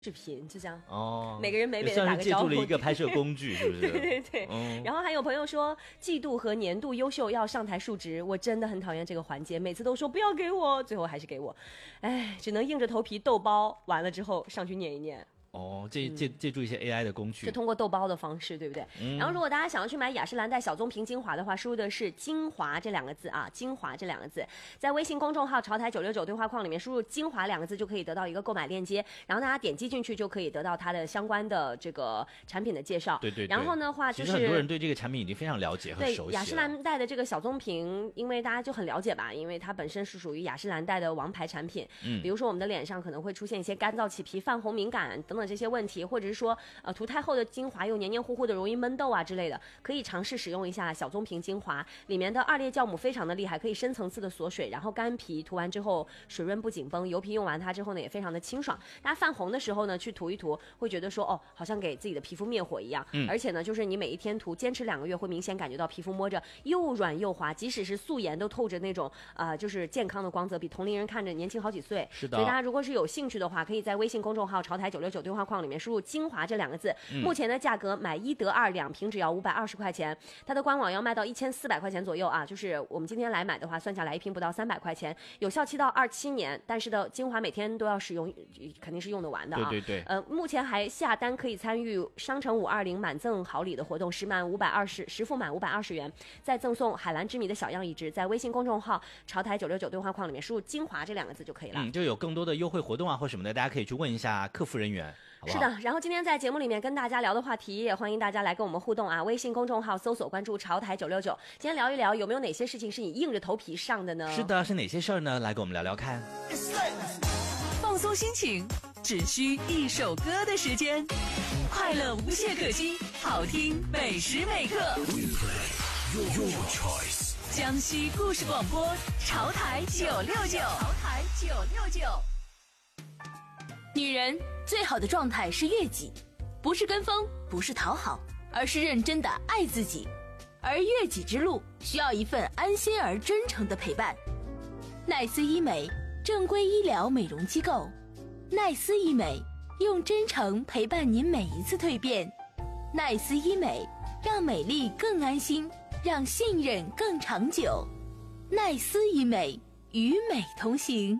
视频就这样哦， 每个人美美的打个招呼， 借助了一个拍摄工具，是不是？ 对对对。然后还有朋友说，季度和年度优秀要上台述职，我真的很讨厌这个环节，每次都说不要给我，最后还是给我，哎，只能硬着头皮豆包，完了之后上去念一念。 哦，借助一些 AI 的工具， 就通过豆包的方式，对不对？然后如果大家想要去买雅诗兰黛小棕瓶精华的话，输入的是精华这两个字啊，精华这两个字，在微信公众号潮台969对话框里面输入精华两个字，就可以得到一个购买链接，然后大家点击进去就可以得到它的相关的这个产品的介绍。 对对对。 然后的话就是， 其实很多人对这个产品已经非常了解和熟悉了。 对雅诗兰黛的这个小棕瓶，因为大家就很了解吧，因为它本身是属于雅诗兰黛的王牌产品。比如说我们的脸上可能会出现一些干燥、起皮、泛红、敏感等等这些问题，或者是说涂太厚的精华又黏黏糊糊的容易闷痘啊之类的，可以尝试使用一下小棕瓶精华，里面的2列酵母非常的厉害，可以深层次的锁水，然后干皮涂完之后水润不紧绷，油皮用完它之后呢也非常的清爽，大家泛红的时候呢去涂一涂，会觉得说哦好像给自己的皮肤灭火一样。而且呢就是你每一天涂坚持2个月会明显感觉到皮肤摸着又软又滑，即使是素颜都透着那种就是健康的光泽，比同龄人看着年轻好几岁。 是的。 所以大家如果是有兴趣的话，可以在微信公众号潮台969对话框里面输入精华这2个字，目前的价格买1得2，2瓶只要520块钱，它的官网要卖到1400块钱左右啊，就是我们今天来买的话，算下来1瓶不到300块钱，有效期到27年，但是的精华每天都要使用，肯定是用得完的啊。 对对对。 目前还下单可以参与商城520满赠好礼的活动，10付满520元，再赠送海蓝之谜的小样1支，在微信公众号潮台969对话框里面输入精华这2个字就可以了。 就有更多的优惠活动啊或什么的，大家可以去问一下客服人员。 是的，然后今天在节目里面跟大家聊的话题，也欢迎大家来跟我们互动啊！微信公众号搜索关注潮台969，今天聊一聊有没有哪些事情是你硬着头皮上的呢？ 是的，是哪些事儿呢？来跟我们聊聊看。 放松心情，只需一首歌的时间，快乐无懈可击，好听每时每刻。Your choice。江西故事广播，潮台969，潮台969。女人最好的状态是悦己，不是跟风，不是讨好，而是认真的爱自己。而悦己之路需要一份安心而真诚的陪伴。奈斯医美，正规医疗美容机构。奈斯医美，用真诚陪伴您每一次蜕变。奈斯医美，让美丽更安心，让信任更长久。奈斯医美，与美同行。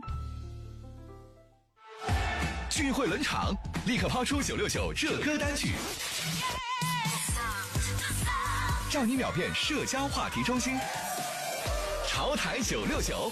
聚会冷场，立刻抛出969热歌单曲，让你秒变社交话题中心。潮台969，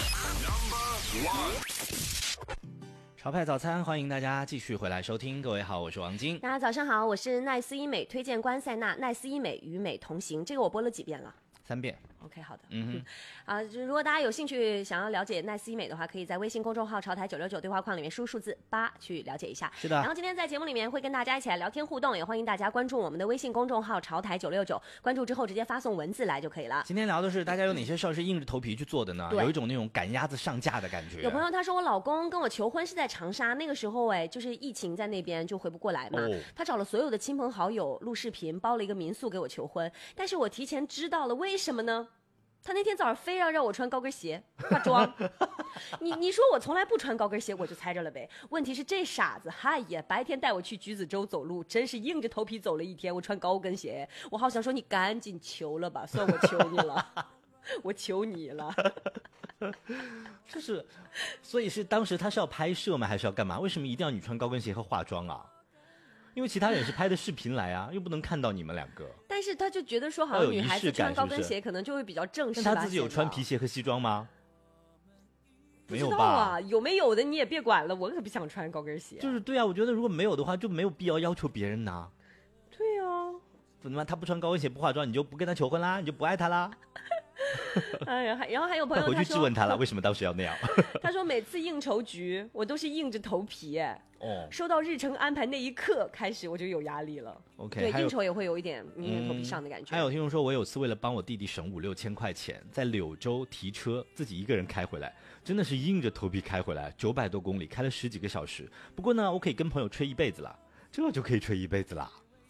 潮派早餐，欢迎大家继续回来收听。各位好，我是王晶。 大家早上好，我是奈斯医美推荐官塞纳。奈斯医美与美同行，这个我播了几遍了 ？3遍。 OK， 好的。如果大家有兴趣想要了解奈斯医美的话，可以在微信公众号潮台969对话框里面输数字8去了解一下。 是的。 然后今天在节目里面会跟大家一起来聊天互动，也欢迎大家关注我们的微信公众号潮台969，关注之后直接发送文字来就可以了。 今天聊的是大家有哪些事儿是硬着头皮去做的呢？有一种那种赶鸭子上架的感觉。 有朋友他说我老公跟我求婚是在长沙，那个时候就是疫情在那边就回不过来嘛，他找了所有的亲朋好友录视频，包了一个民宿给我求婚，但是我提前知道了，为什么呢？他那天早上非要让我穿高跟鞋化妆，你说我从来不穿高跟鞋，我就猜着了呗。问题是这傻子，嗨呀，白天带我去橘子洲走路，真是硬着头皮走了一天，我穿高跟鞋，我好想说你赶紧求了吧，算我求你了，我求你了。 就是，所以是当时他是要拍摄吗？还是要干嘛？为什么一定要你穿高跟鞋和化妆啊？因为其他人是拍的视频来啊，又不能看到你们2个。 但是他就觉得说，好像女孩子穿高跟鞋可能就会比较正式吧。 但他自己有穿皮鞋和西装吗？ 没有吧？不知道啊，有没有的你也别管了，我可不想穿高跟鞋。 就是对啊，我觉得如果没有的话，就没有必要要求别人呐。 对啊， 怎么办？他不穿高跟鞋不化妆，你就不跟他求婚啦？你就不爱他啦？ 哎呀，然后还有朋友回去质问他了，为什么当时要那样？ 他说每次应酬局我都是硬着头皮，收到日程安排那一刻开始我就有压力了。 OK， 对，应酬也会有一点硬着头皮上的感觉。 还有听众说，我有次为了帮我弟弟省5-6千块钱，在柳州提车自己一个人开回来，真的是硬着头皮开回来，900多公里，开了10几个小时。不过呢，我可以跟朋友吹一辈子了，这就可以吹一辈子啦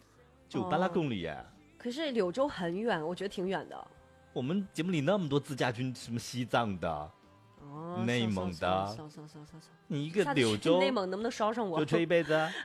，980公里耶。 可是柳州很远，我觉得挺远的。 我们节目里那么多自驾军，什么西藏的， 哦， 内蒙的烧， 你一个柳州内蒙能不能烧上我？ 就吹一辈子啊？